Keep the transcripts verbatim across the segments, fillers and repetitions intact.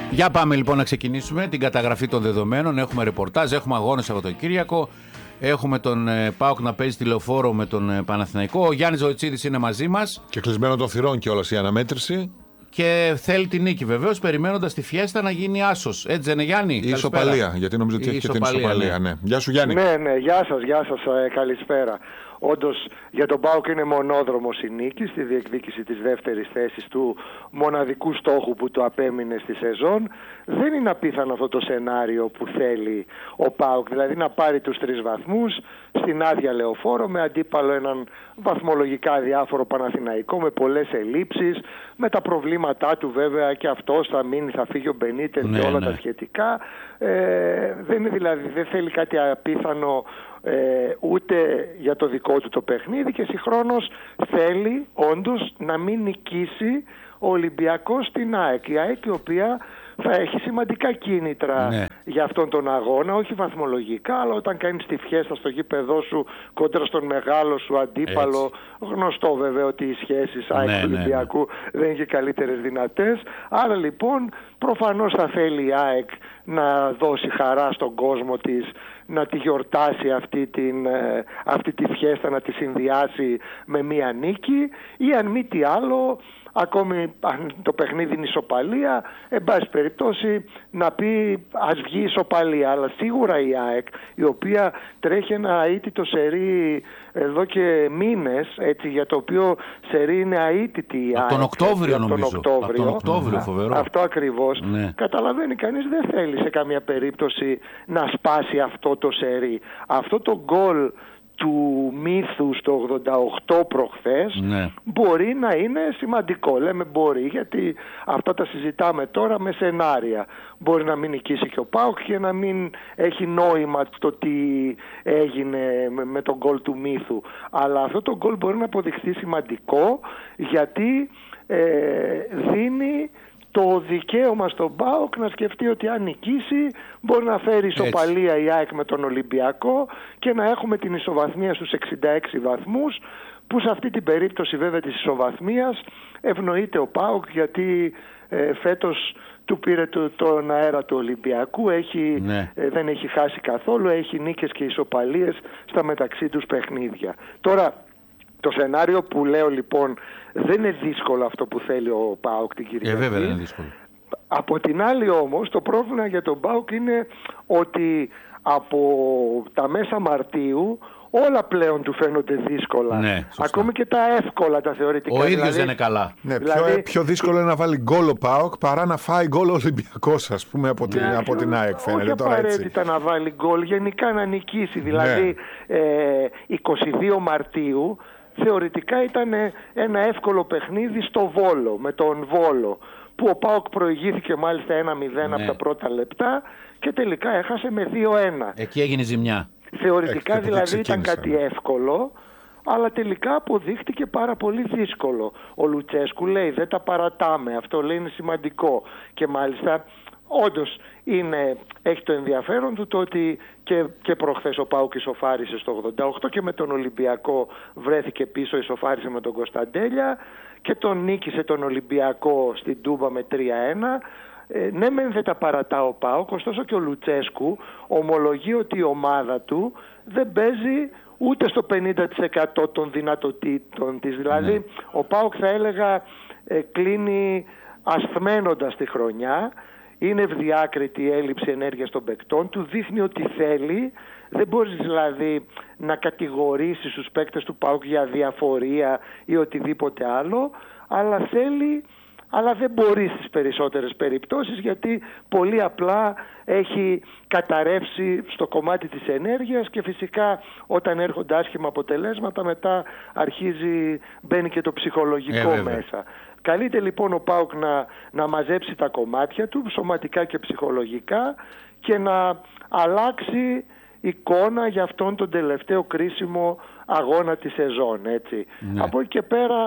Για πάμε λοιπόν να ξεκινήσουμε την καταγραφή των δεδομένων. Έχουμε ρεπορτάζ, έχουμε αγώνες Σαββατοκύριακο. Έχουμε τον ε, ΠΑΟΚ να παίζει τηλεοφόρο με τον ε, Παναθηναϊκό. Ο Γιάννης Ζωητσίδης είναι μαζί μας. Και κλεισμένο των θυρών κιόλας η αναμέτρηση. Και θέλει την νίκη βεβαίως, περιμένοντας τη φιέστα να γίνει άσος. Έτσι δεν είναι, Γιάννη? Η ισοπαλία, γιατί νομίζω ότι η έχει ισοπαλία, και την ισοπαλία. Ναι. Ναι. Γεια σου, Γιάννη. Ναι, ναι, γεια σας, γεια σας, ε, καλησπέρα. Όντως για τον ΠΑΟΚ είναι μονόδρομος η νίκη στη διεκδίκηση της δεύτερης θέσης του μοναδικού στόχου που του απέμεινε στη σεζόν. Δεν είναι απίθανο αυτό το σενάριο που θέλει ο ΠΑΟΚ, δηλαδή να πάρει τους τρεις βαθμούς στην άδεια λεωφόρο με αντίπαλο έναν βαθμολογικά διάφορο Παναθηναϊκό με πολλές ελλείψεις, με τα προβλήματά του βέβαια, και αυτός θα μείνει, θα φύγει ο Μπενίτες, ναι, και όλα, ναι, τα σχετικά. Ε, δεν είναι δηλαδή, δεν θέλει κάτι απίθανο Ε, ούτε για το δικό του το παιχνίδι, και συγχρόνως θέλει όντως να μην νικήσει ο Ολυμπιακός στην ΑΕΚ. Η ΑΕΚ η οποία θα έχει σημαντικά κίνητρα, ναι, για αυτόν τον αγώνα, όχι βαθμολογικά, αλλά όταν κάνεις τη φιέστα στο γήπεδό σου κόντρα στον μεγάλο σου αντίπαλο, έτσι, γνωστό βέβαια ότι οι σχέσεις ΑΕΚ, ναι, Ολυμπιακού, ναι, ναι, δεν είναι και καλύτερες δυνατές. Άρα λοιπόν προφανώς θα θέλει η ΑΕΚ να δώσει χαρά στον κόσμο της, να τη γιορτάσει αυτή, την, αυτή τη φιέστα, να τη συνδυάσει με μία νίκη, ή αν μη τι άλλο, ακόμη αν το παιχνίδι είναι ισοπαλία, εν πάση περιπτώσει να πει ας βγει ισοπαλία. Αλλά σίγουρα η ΑΕΚ, η οποία τρέχει ένα αίτητο σερί εδώ και μήνες, έτσι, για το οποίο σερί είναι αίτητη η ΑΕΚ. Από τον Οκτώβριο από νομίζω. Τον Οκτώβριο. Από τον Οκτώβριο, φοβερό. Αυτό ακριβώς. Ναι. Καταλαβαίνει κανείς, δεν θέλει σε καμία περίπτωση να σπάσει αυτό το σερί. Αυτό το γκολ του Μύθου στο ογδόντα οκτώ προχθές, ναι, μπορεί να είναι σημαντικό. Λέμε μπορεί, γιατί αυτά τα συζητάμε τώρα με σενάρια. Μπορεί να μην νικήσει και ο ΠΑΟΚ και να μην έχει νόημα το τι έγινε με, με τον γκολ του Μύθου. Αλλά αυτό το γκολ μπορεί να αποδειχθεί σημαντικό, γιατί ε, δίνει το δικαίωμα στον ΠΑΟΚ να σκεφτεί ότι αν νικήσει μπορεί να φέρει ισοπαλία η ΑΕΚ με τον Ολυμπιακό και να έχουμε την ισοβαθμία στους εξήντα έξι βαθμούς, που σε αυτή την περίπτωση βέβαια της ισοβαθμίας ευνοείται ο ΠΑΟΚ, γιατί ε, φέτος του πήρε το, τον αέρα του Ολυμπιακού, έχει, ναι, ε, δεν έχει χάσει καθόλου, έχει νίκες και ισοπαλίες στα μεταξύ τους παιχνίδια. Τώρα, το σενάριο που λέω λοιπόν δεν είναι δύσκολο αυτό που θέλει ο ΠΑΟΚ την Κυριακή. Ε, βέβαια δεν είναι δύσκολο. Από την άλλη όμως το πρόβλημα για τον ΠΑΟΚ είναι ότι από τα μέσα Μαρτίου όλα πλέον του φαίνονται δύσκολα. Ναι, ακόμη και τα εύκολα, τα θεωρητικά. Ο ίδιος δηλαδή, δεν είναι καλά. Ναι, δηλαδή, πιο, πιο δύσκολο είναι να βάλει γκολ ο ΠΑΟΚ παρά να φάει γκολ ο Ολυμπιακός, ας πούμε, από την, ναι, από την ΑΕΚ, φαίνεται. Όχι τώρα απαραίτητα έτσι να βάλει γκολ, γενικά να νικήσει. Δηλαδή ναι. ε, εικοστή δεύτερη Μαρτίου θεωρητικά ήταν ένα εύκολο παιχνίδι στο Βόλο, με τον Βόλο, που ο ΠΑΟΚ προηγήθηκε μάλιστα ένα μηδέν, ναι, από τα πρώτα λεπτά και τελικά έχασε με δύο ένα. Εκεί έγινε ζημιά. Θεωρητικά Έχει, δηλαδή ήταν κάτι εύκολο, αλλά τελικά αποδείχτηκε πάρα πολύ δύσκολο. Ο Λουτσέσκου λέει δεν τα παρατάμε, αυτό λέει είναι σημαντικό, και μάλιστα όντως είναι, έχει το ενδιαφέρον του το ότι και, και προχθές ο ΠΑΟΚ ισοφάρισε στο ογδόντα οκτώ και με τον Ολυμπιακό βρέθηκε πίσω, ισοφάρισε με τον Κωνσταντέλια και τον νίκησε τον Ολυμπιακό στην Τούμπα με τρία ένα. Ε, ναι μεν δεν τα παρατά ο ΠΑΟΚ, ωστόσο και ο Λουτσέσκου ομολογεί ότι η ομάδα του δεν παίζει ούτε στο πενήντα τοις εκατό των δυνατοτήτων της. Δηλαδή ναι. ο ΠΑΟΚ θα έλεγα ε, κλείνει ασθμένοντας τη χρονιά. Είναι ευδιάκριτη η έλλειψη ενέργειας των παικτών του, δείχνει ότι θέλει, δεν μπορείς δηλαδή να κατηγορήσεις τους παίκτες του ΠΑΟΚ για διαφορία ή οτιδήποτε άλλο, αλλά θέλει, αλλά δεν μπορεί στις περισσότερες περιπτώσεις, γιατί πολύ απλά έχει καταρρεύσει στο κομμάτι της ενέργειας και φυσικά όταν έρχονται άσχημα αποτελέσματα μετά αρχίζει, μπαίνει και το ψυχολογικό ε, μέσα. Καλείται λοιπόν ο ΠΑΟΚ να, να μαζέψει τα κομμάτια του, σωματικά και ψυχολογικά, και να αλλάξει εικόνα για αυτόν τον τελευταίο κρίσιμο αγώνα της σεζόν. Έτσι. Ναι. Από εκεί και πέρα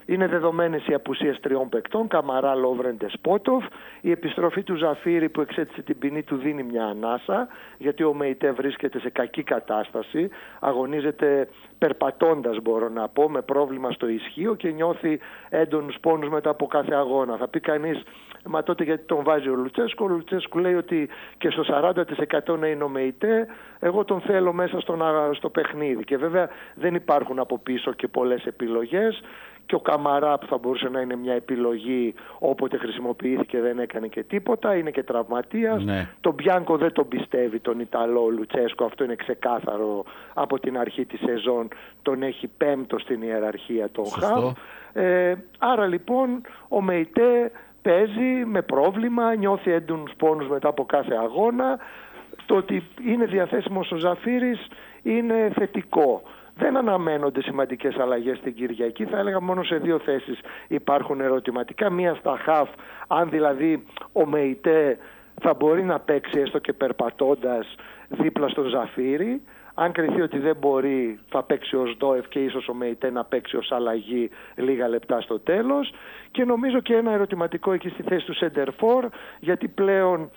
Είναι δεδομένες οι απουσίες τριών παικτών, Καμαρά, Λόβρεν, Ντεσπότοφ. Η επιστροφή του Ζαφύρη που εξέτησε την ποινή του δίνει μια ανάσα, γιατί ο Μεϊτέ βρίσκεται σε κακή κατάσταση. Αγωνίζεται περπατώντας, μπορώ να πω, με πρόβλημα στο ισχύο και νιώθει έντονους πόνους μετά από κάθε αγώνα. Θα πει κανείς, μα τότε γιατί τον βάζει ο Λουτσέσκο? Ο Λουτσέσκο λέει ότι και στο σαράντα τοις εκατό να είναι ο Μεϊτέ, εγώ τον θέλω μέσα στο, στο παιχνίδι. Και βέβαια δεν υπάρχουν από πίσω και πολλές επιλογές. Και ο Καμαρά που θα μπορούσε να είναι μια επιλογή, όποτε χρησιμοποιήθηκε δεν έκανε και τίποτα, είναι και τραυματίας. Ναι. Τον Μπιάνκο δεν τον πιστεύει τον Ιταλό Λουτσέσκο, αυτό είναι ξεκάθαρο από την αρχή της σεζόν. Τον έχει πέμπτο στην ιεραρχία τον Χαβ. Ε, άρα λοιπόν ο Μεϊτέ παίζει με πρόβλημα, νιώθει έντονους πόνους μετά από κάθε αγώνα. Το ότι είναι διαθέσιμος ο Ζαφύρης είναι θετικό. Δεν αναμένονται σημαντικές αλλαγές στην Κυριακή. Θα έλεγα μόνο σε δύο θέσεις υπάρχουν ερωτηματικά. Μία στα χαφ, αν δηλαδή ο Μεϊτέ θα μπορεί να παίξει έστω και περπατώντας δίπλα στον Ζαφύρη. Αν κριθεί ότι δεν μπορεί, θα παίξει ο Σντόεφ και ίσως ο Μεϊτέ να παίξει ως αλλαγή λίγα λεπτά στο τέλος. Και νομίζω και ένα ερωτηματικό εκεί στη θέση του Σεντερφόρ, γιατί πλέον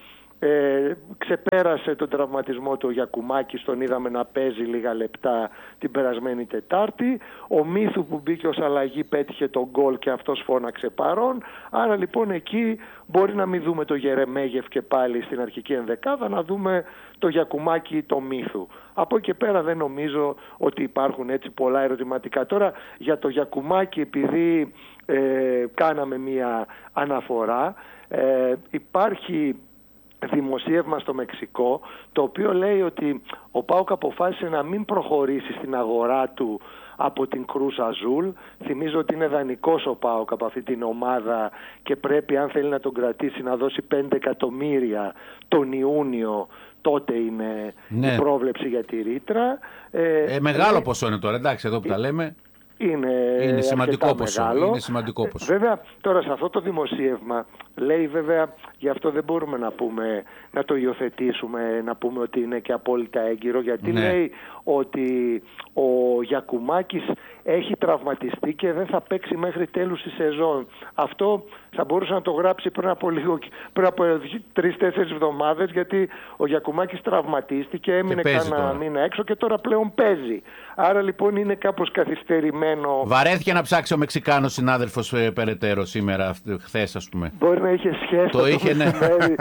Ε, ξεπέρασε τον τραυματισμό του Γιακουμάκης, τον είδαμε να παίζει λίγα λεπτά την περασμένη Τετάρτη. Ο Μίθου που μπήκε ως αλλαγή πέτυχε τον γκολ και αυτός φώναξε παρόν. Άρα λοιπόν εκεί μπορεί να μην δούμε το Γερεμέγεφ και πάλι στην αρχική ενδεκάδα, να δούμε το Γιακουμάκη ή το Μίθου. Από εκεί και πέρα δεν νομίζω ότι υπάρχουν έτσι πολλά ερωτηματικά. Τώρα για το Γιακουμάκη, επειδή ε, κάναμε μία αναφορά, ε, υπάρχει δημοσίευμα στο Μεξικό, το οποίο λέει ότι ο ΠΑΟΚ αποφάσισε να μην προχωρήσει στην αγορά του από την Κρούς Αζούλ. Θυμίζω ότι είναι δανεικός ο ΠΑΟΚ από αυτή την ομάδα και πρέπει, αν θέλει να τον κρατήσει, να δώσει πέντε εκατομμύρια τον Ιούνιο. Τότε είναι ναι. η πρόβλεψη για τη ρήτρα. Ε, ε, μεγάλο ε, ποσό είναι τώρα, εντάξει, εδώ που τα λέμε. Είναι, είναι σημαντικό ποσό. Είναι σημαντικό ποσό. Βέβαια, τώρα σε αυτό το δημοσίευμα λέει, βέβαια, γι' αυτό δεν μπορούμε να πούμε, να το υιοθετήσουμε, να πούμε ότι είναι και απόλυτα έγκυρο, γιατί ναι. λέει ότι ο Γιακουμάκης έχει τραυματιστεί και δεν θα παίξει μέχρι τέλους της σεζόν. Αυτό θα μπορούσε να το γράψει πριν από λίγο, πριν από τρεις-τέσσερις εβδομάδες, γιατί ο Γιακουμάκης τραυματίστηκε, έμεινε κάνα μήνα έξω και τώρα πλέον παίζει. Άρα λοιπόν είναι κάπως καθυστερημένο. Βαρέθηκε να ψάξει ο Μεξικάνος συνάδελφος ε, περαιτέρω σήμερα, χθες ας πούμε. Μπορεί να είχε σχέση. Το είχε, ναι.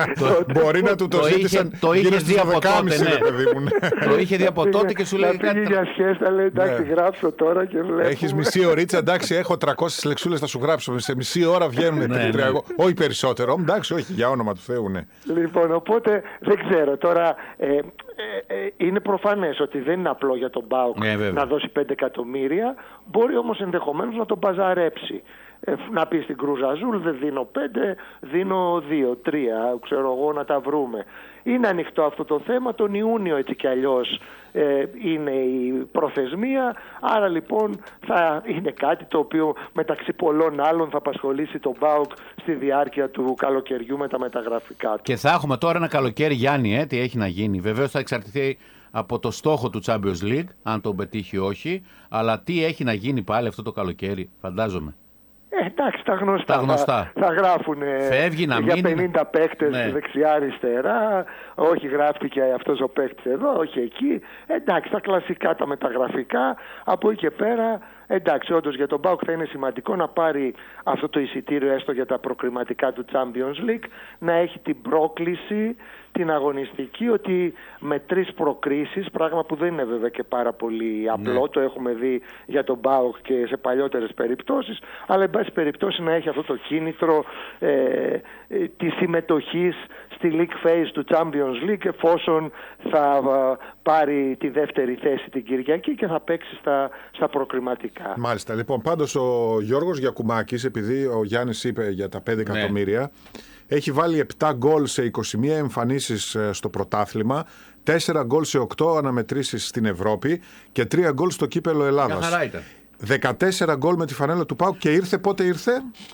το, μπορεί να του το, το ζήτησαν. Το είχε δει από τότε, ναι. Το είχε δει από τότε και σου λέει κάτι. Για σχέση, θα λέει εντάξει, γράψω τώρα και βλέπω. Έχεις μισή ωρίτσα, εντάξει, έχω τριακόσιες λεξούλες, θα σου γράψω. Σε μισή ώρα βγαίνουν τρία. Όχι περισσότερο. Εντάξει, όχι, για όνομα του Θεού, ναι. Λοιπόν, οπότε δεν ξέρω τώρα. Ε, ε, είναι προφανές ότι δεν είναι απλό για τον ΠΑΟΚ yeah, να δώσει πέντε εκατομμύρια. Μπορεί όμως ενδεχομένως να τον παζαρέψει. Ε, να πει στην Κρούζ Αζούλ, δεν δίνω πέντε, δίνω δύο, τρία, ξέρω εγώ, να τα βρούμε. Είναι ανοιχτό αυτό το θέμα. Τον Ιούνιο έτσι κι αλλιώς ε, είναι η προθεσμία. Άρα λοιπόν θα είναι κάτι το οποίο μεταξύ πολλών άλλων θα απασχολήσει τον ΠΑΟΚ στη διάρκεια του καλοκαιριού με τα μεταγραφικά του. Και θα έχουμε τώρα ένα καλοκαίρι, Γιάννη, ε, τι έχει να γίνει. Βεβαίως θα εξαρτηθεί από το στόχο του Champions League, αν τον πετύχει όχι. Αλλά τι έχει να γίνει πάλι αυτό το καλοκαίρι, φαντάζομαι. Ε, εντάξει, τα γνωστά. Τα γνωστά. Θα, θα γράφουν για μην... πενήντα παίκτες ναι. δεξιά-αριστερά. Όχι, γράφτηκε αυτός ο παίκτης εδώ, όχι εκεί. Εντάξει, τα κλασικά, τα μεταγραφικά. Από εκεί και πέρα, εντάξει, όντως για τον ΠΑΟΚ θα είναι σημαντικό να πάρει αυτό το εισιτήριο έστω για τα προκριματικά του Champions League, να έχει την πρόκληση, την αγωνιστική, ότι με τρεις προκρίσεις, πράγμα που δεν είναι βέβαια και πάρα πολύ απλό, ναι. το έχουμε δει για τον ΠΑΟΚ και σε παλιότερες περιπτώσεις, αλλά εν πάση περιπτώσει να έχει αυτό το κίνητρο ε, ε, της συμμετοχής στη League Phase του Champions League, εφόσον θα ε, πάρει τη δεύτερη θέση την Κυριακή και θα παίξει στα, στα προκριματικά. Μάλιστα. Λοιπόν, πάντως ο Γιώργος Γιακουμάκης, επειδή ο Γιάννης είπε για τα πέντε εκατομμύρια, ναι. έχει βάλει επτά γκολ σε είκοσι μία εμφανίσεις στο πρωτάθλημα, τέσσερα γκολ σε οκτώ αναμετρήσεις στην Ευρώπη και τρία γκολ στο κύπελο Ελλάδας. δεκατέσσερα γκολ με τη φανέλα του ΠΑΟΚ και ήρθε πότε ήρθε?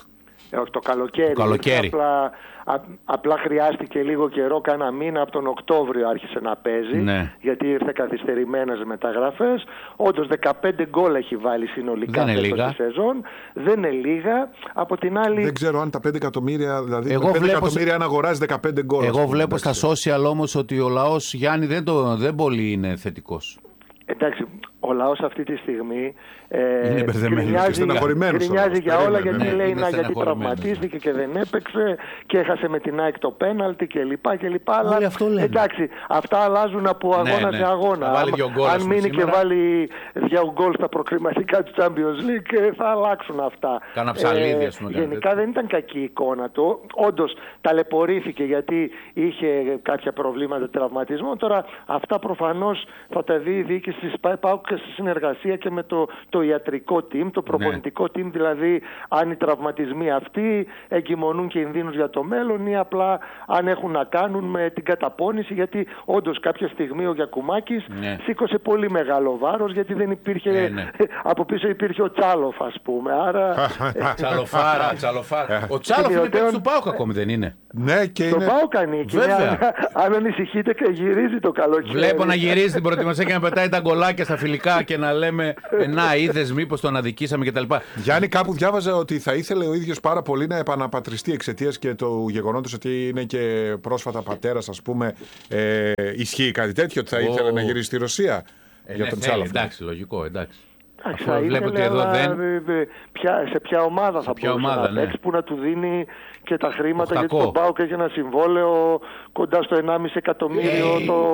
Ε, όχι, το καλοκαίρι. Το καλοκαίρι. Απλά, α, απλά χρειάστηκε λίγο καιρό, κάνα μήνα, από τον Οκτώβριο άρχισε να παίζει, ναι. γιατί ήρθε καθυστερημένες μεταγραφές. Όντως δεκαπέντε γκολ έχει βάλει συνολικά στη σεζόν. Δεν είναι λίγα. Από την άλλη... Δεν ξέρω αν τα πέντε εκατομμύρια, δηλαδή εγώ με πέντε βλέπω... εκατομμύρια αν αγοράζει δεκαπέντε γκολ. Εγώ βλέπω στα social όμως ότι ο λαός, Γιάννη, δεν, το, δεν πολύ είναι θετικός. Εντάξει, ο λαός αυτή τη στιγμή ε, γκρινιάζει, γκρινιάζει για όλα, γιατί ναι, λέει να, γιατί τραυματίστηκε και δεν έπαιξε και έχασε με την ΑΕΚ το πέναλτι κλπ. κλπ. Αλλά εντάξει, αυτά αλλάζουν από αγώνα ναι, σε αγώνα. Αν, αν μείνει και βάλει δύο γκολ στα προκριματικά του Champions League, θα αλλάξουν αυτά. Κάνα ψαλίδι, ας πούμε. Γενικά δεν ήταν κακή εικόνα του. Όντως ταλαιπωρήθηκε γιατί είχε κάποια προβλήματα τραυματισμού. Τώρα αυτά προφανώς θα τα δει η διοίκηση της ΠΑΟΚ στη συνεργασία και με το, το ιατρικό team, το προπονητικό ναι. team, δηλαδή αν οι τραυματισμοί αυτοί εγκυμονούν κινδύνους για το μέλλον ή απλά αν έχουν να κάνουν με την καταπώνηση, γιατί όντως κάποια στιγμή ο Γιακουμάκης ναι. σήκωσε πολύ μεγάλο βάρος, γιατί δεν υπήρχε, ναι, ναι. από πίσω υπήρχε ο Τσάλοφ, ας πούμε. Άρα... Τσαλοφάρα, Τσαλοφάρα. Ο Τσάλοφ είναι παίκτης του ΠΑΟΚ ακόμη, δεν είναι? Ναι, και το είναι... ΠΑΟΚ ανήκει. Αν, αν ανησυχείτε και γυρίζει το καλοκαίρι. Βλέπω να γυρίζει την προετοιμασία και να πετάει τα γκολάκια στα φιλικά και να λέμε να είδες μήπως τον αδικήσαμε κτλ. Γιάννη, κάπου διάβαζα ότι θα ήθελε ο ίδιος πάρα πολύ να επαναπατριστεί εξαιτίας και του γεγονότος ότι είναι και πρόσφατα πατέρας, ας πούμε. Ε, ισχύει κάτι τέτοιο, ότι θα ήθελε oh. να γυρίσει στη Ρωσία ε, για ναι, τον Τσάλοφ? Εντάξει, λογικό, εντάξει. Αφού βλέπω ότι εδώ δεν... Ποια, σε ποια ομάδα θα ποια μπορούσε ομάδα, να παίξει, ναι. που να του δίνει και τα χρήματα, οκτακόσια. Γιατί τον ΠΑΟΚ έχει ένα συμβόλαιο κοντά στο ενάμιση εκατομμύριο hey. το,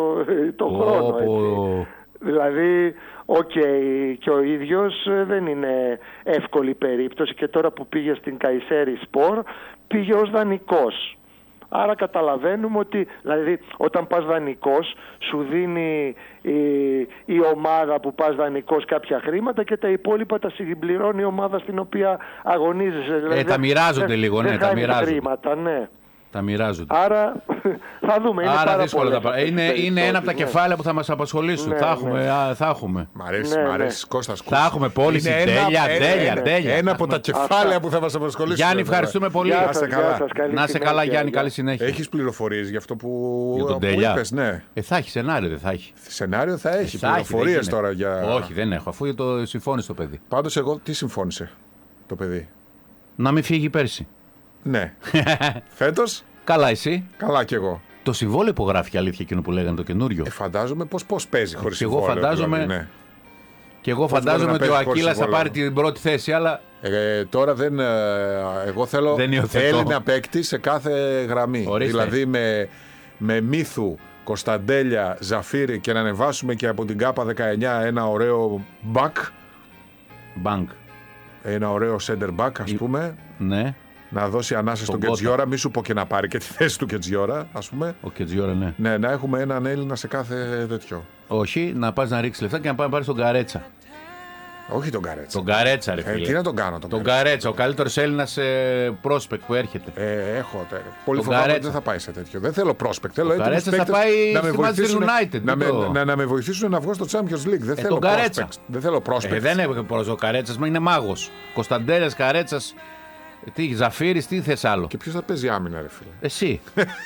το oh, χρόνο. Έτσι. Δηλαδή, οκ, okay, και ο ίδιος δεν είναι εύκολη περίπτωση, και τώρα που πήγε στην Καϊσέρι Σπορ πήγε ως δανεικός. Άρα καταλαβαίνουμε ότι, δηλαδή, όταν πας δανεικός σου δίνει η, η ομάδα που πας δανεικός κάποια χρήματα και τα υπόλοιπα τα συμπληρώνει η ομάδα στην οποία αγωνίζεσαι. Δηλαδή, ε, τα μοιράζονται δε, λίγο, ναι, τα μοιράζονται. Χρήματα, ναι. Τα μοιράζονται. Άρα θα δούμε. Είναι Άρα πάρα δύσκολα τα είναι, είναι, είναι ένα από τα ναι. κεφάλαια που θα μας απασχολήσουν. Ναι, θα, έχουμε, ναι. α, θα έχουμε. Μ' αρέσει, ναι, μ' αρέσει. Ναι. Κώστας, θα έχουμε πώληση τέλεια, τέλεια, τέλεια. Ένα από τα κεφάλαια που θα μας απασχολήσουν. Γιάννη, ευχαριστούμε πολύ. Γεια σας, σας, καλά. σας, να σε καλά, Γιάννη, καλή συνέχεια. Έχεις πληροφορίες για αυτό που, για τον που είπες, ναι. Ε, θα έχει σενάριο, δεν θα έχει. Σενάριο θα έχει. Πληροφορίες τώρα για. Όχι, δεν έχω, αφού το συμφώνησε το παιδί. Πάντως, εγώ τι συμφώνησε το παιδί? Να μην φύγει πέρσι. Ναι. Φέτος. Καλά, εσύ. Καλά κι εγώ. Το συμβόλαιο υπογράφηκε, αλήθεια, εκείνο που λέγανε το καινούριο. Ε, φαντάζομαι πώς πώς παίζει χωρίς και συμβόλαιο. Εγώ φαντάζομαι, δηλαδή, ναι. Και εγώ πώς φαντάζομαι ότι ο Ακύλας θα πάρει την πρώτη θέση, αλλά. Ε, τώρα δεν. Ε, εγώ θέλω Έλληνα παίκτη σε κάθε γραμμή. Ορίστε. Δηλαδή με, με Μύθου, Κωνσταντέλια, Ζαφύρι, και να ανεβάσουμε και από την ΚΑΠΑ δεκαεννιά ένα ωραίο back. Bank. Ένα ωραίο center back, ας πούμε. Ναι. Να δώσει ανάσα στον Κετζιόρα, μη σου πω και να πάρει και τη θέση του Κετζιόρα, ας πούμε. Ο Κετζιόρα, ναι. Ναι, να έχουμε έναν Έλληνα σε κάθε τέτοιο. Όχι, να πας να ρίξεις λεφτά και να πάει να πάρεις τον Καρέτσα. Όχι τον Καρέτσα. Τον Καρέτσα, ρε φίλε. Ε, τι να τον κάνω τον, τον Καρέτσα. Καρέτσα, ο καλύτερος Έλληνας ε, prospect που έρχεται. Ε, έχω. Τε, πολύ φοβάμαι ότι δεν θα πάει σε τέτοιο. Δεν θέλω prospect. Θέλω έτοιμους παίκτες θα πάει να με στη Manchester United. Να με, να, να με βοηθήσουν να βγω στο Champions League. Δεν, ε, θέλω, prospect. δεν θέλω prospect. Ε, δεν είναι ο Καρέτσας, μα είναι μάγος. Κωνσταντέλιας, Καρέτσας. Τι, Ζαφύρης, τι θες άλλο? Και ποιος θα παίζει άμυνα, ρε φίλε? Εσύ.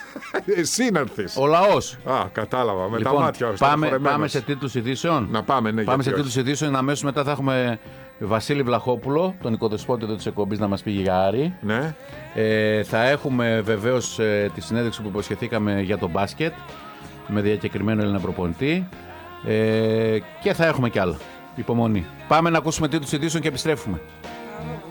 Εσύ να έρθεις. Ο λαός. Α, κατάλαβα. Με λοιπόν, τα μάτια. Πάμε, πάμε σε τίτλους ειδήσεων. Να πάμε, ναι. Πάμε σε τίτλους ειδήσεων. Αμέσως μετά θα έχουμε Βασίλη Βλαχόπουλο, τον οικοδεσπότη εδώ της εκπομπής, να μας πει για Άρη. Ναι. Ε, θα έχουμε βεβαίως ε, τη συνέντευξη που υποσχεθήκαμε για το μπάσκετ με διακεκριμένο Έλληνα προπονητή. Ε, και θα έχουμε κι άλλα. Υπομονή. Πάμε να ακούσουμε τίτλους ειδήσεων και επιστρέφουμε.